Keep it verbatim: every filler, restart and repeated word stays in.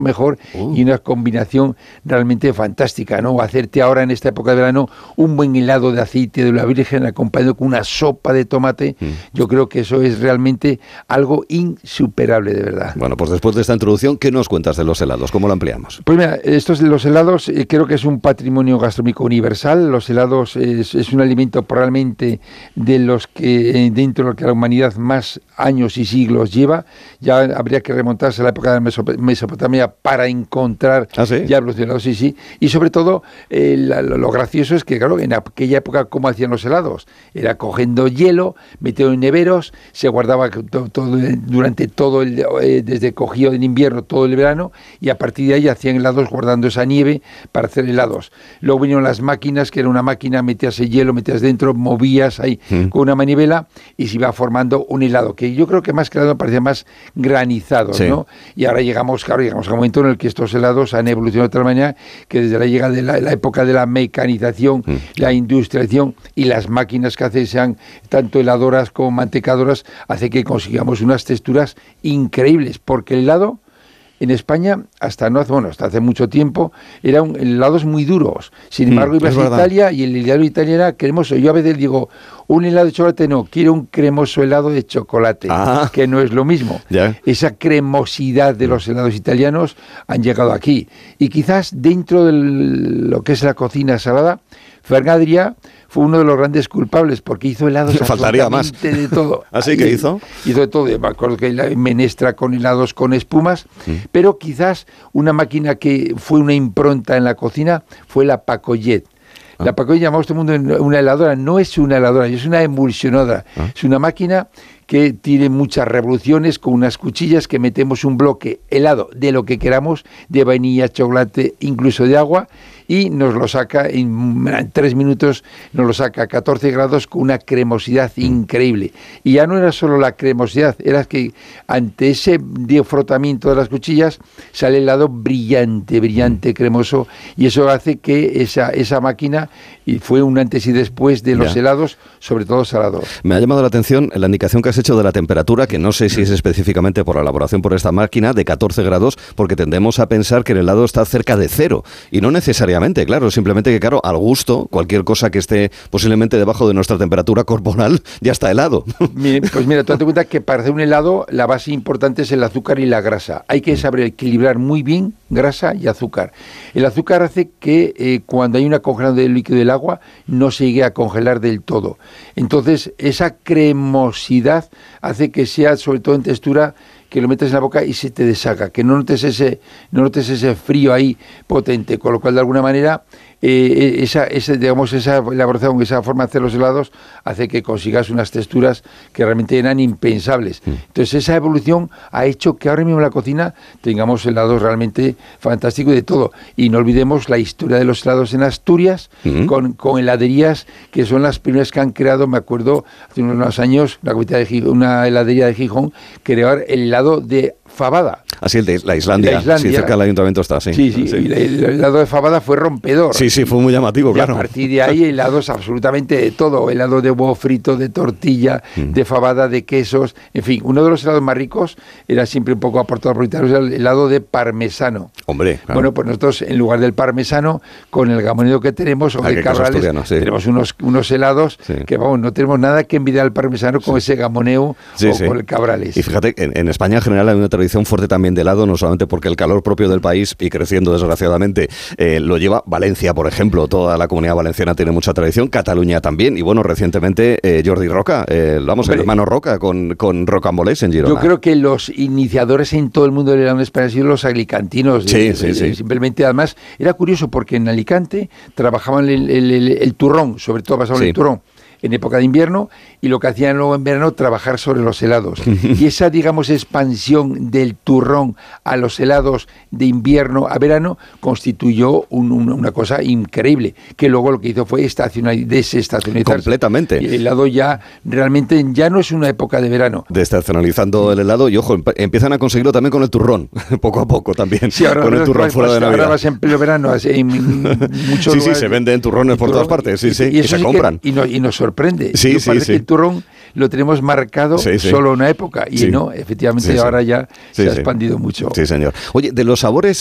mejor uh. y una combinación realmente fantástica, ¿no? Hacerte ahora en esta época de verano un buen helado de aceite de la Virgen acompañado con una sopa de tomate, mm. yo creo que eso es realmente algo insuperable, de verdad. Bueno, pues después de esta introducción, ¿qué nos cuentas de los helados? ¿Cómo lo ampliamos? Pues mira, estos los helados eh, creo que es un patrimonio gastronómico universal. Los helados es, es un alimento probablemente de los que eh, dentro de lo que la humanidad más años y siglos lleva. Ya habría que remontarse a la época de la Mesopotamia para encontrar ¿Ah, sí? ya los helados, sí, sí. Y sobre todo, eh, la, lo, lo gracioso es que, claro, en aquella época, ¿cómo hacían los helados? Era cogiendo hielo, metido en neveros, se guardaba todo, todo, durante todo el, eh, desde cogido en invierno, todo el verano, y a partir de ahí hacían helados guardando esa nieve para hacer helados. Luego vinieron las máquinas, que era una máquina, metías el hielo, metías dentro, movías ahí mm. con una manivela y se iba formando un helado, que yo creo que más que helado parecía más granizado, sí. ¿no? Y ahora llegamos, claro, llegamos a un momento en el que estos helados han evolucionado de tal manera que desde la llegada de la, la época de la mecanización, mm. la industrialización y las máquinas que hacen sean tanto heladoras como mantecadoras, hace que consigamos unas texturas increíbles, porque el helado en España, hasta no hace, bueno, hasta hace mucho tiempo, eran helados muy duros. Sin embargo, mm, ibas a Italia y el helado italiano era cremoso. Yo a veces digo, un helado de chocolate no, quiero un cremoso helado de chocolate, ah, que no es lo mismo. Yeah. Esa cremosidad de los helados italianos han llegado aquí. Y quizás dentro de lo que es la cocina salada, Ferran Adrià fue uno de los grandes culpables porque hizo helados faltaría más de todo. ¿Así que hizo? Hizo de todo. Me acuerdo que la menestra con helados con espumas, mm. pero quizás una máquina que fue una impronta en la cocina fue la Pacojet. Ah. La Pacojet, llamamos todo el mundo una heladora, no es una heladora, es una emulsionadora. Ah. Es una máquina que tiene muchas revoluciones con unas cuchillas que metemos un bloque helado de lo que queramos, de vainilla, chocolate, incluso de agua, y nos lo saca en, en tres minutos, nos lo saca a catorce grados con una cremosidad increíble. Y ya no era solo la cremosidad, era que ante ese frotamiento de las cuchillas sale el helado brillante, brillante, cremoso, y eso hace que esa, esa máquina, y fue un antes y después de los ya. helados, sobre todo salados. Me ha llamado la atención la indicación que has hecho de la temperatura, que no sé si es específicamente por la elaboración por esta máquina, de catorce grados, porque tendemos a pensar que el helado está cerca de cero, y no necesariamente. Claro, simplemente que, claro, al gusto, cualquier cosa que esté posiblemente debajo de nuestra temperatura corporal ya está helado. Pues mira, tú date cuenta que para hacer un helado la base importante es el azúcar y la grasa. Hay que saber equilibrar muy bien grasa y azúcar. El azúcar hace que eh, cuando hay una congelación del líquido del agua no se llegue a congelar del todo. Entonces, esa cremosidad hace que sea, sobre todo en textura, que lo metes en la boca y se te deshaga, que no notes ese, no notes ese frío ahí potente, con lo cual de alguna manera eh, esa, esa, digamos, esa elaboración, esa forma de hacer los helados hace que consigas unas texturas que realmente eran impensables. Mm. Entonces esa evolución ha hecho que ahora mismo en la cocina tengamos helados realmente fantásticos de todo. Y no olvidemos la historia de los helados en Asturias, mm. con, con heladerías que son las primeras que han creado, me acuerdo, hace unos años, la de Gijón, una heladería de Gijón, creó el helado de fabada. Así el de la Islandia, la Islandia. Sí, cerca del ayuntamiento está, sí. Sí, sí, sí. El, el helado de fabada fue rompedor. Sí, sí, fue muy llamativo, y claro. A partir de ahí helados absolutamente de todo, helado de huevo frito, de tortilla, mm. de fabada, de quesos, en fin, uno de los helados más ricos era siempre un poco aportado por italianos, era el helado de parmesano. Hombre, claro. Bueno, pues nosotros en lugar del parmesano, con el gamonero que tenemos, o de Cabrales, sí. tenemos unos, unos helados sí. que, vamos, no tenemos nada que envidiar al parmesano con sí. ese gamoneo sí, o sí. con el Cabrales. Y fíjate, en, en España en general hay una tradición fuerte también de helado, no solamente porque el calor propio del país, y creciendo desgraciadamente, eh, lo lleva Valencia, por ejemplo, toda la comunidad valenciana tiene mucha tradición, Cataluña también, y bueno, recientemente eh, Jordi Roca, eh, vamos, Hombre, el hermano Roca con, con Rocambolés en Girona. Yo creo que los iniciadores en todo el mundo del helado en España han sido los alicantinos. Sí, eh, sí, eh, sí. Simplemente, además, era curioso porque en Alicante trabajaban el, el, el, el turrón, sobre todo pasaban sí. el turrón en época de invierno, y lo que hacían luego en verano, trabajar sobre los helados. Y esa, digamos, expansión del turrón a los helados de invierno a verano constituyó un, un, una cosa increíble, que luego lo que hizo fue estacionar, desestacionalizar. Completamente. Y el helado ya realmente ya no es una época de verano. Desestacionalizando el helado, y ojo, empiezan a conseguirlo también con el turrón, poco a poco también, sí, ahora, con el turrón vas, fuera vas, de Navidad. Ahora vas en pleno verano, en muchos sí, lugares, sí, se venden turrones por todas partes, sí, sí, y, y se sí compran. Que, y, no, y nos sorprende sorprende. Sí, Yo sí, parece sí. que el turrón lo tenemos marcado sí, sí. solo una época y sí. no, efectivamente sí, sí. ahora ya sí, se ha sí. expandido mucho. Sí, señor. Oye, de los sabores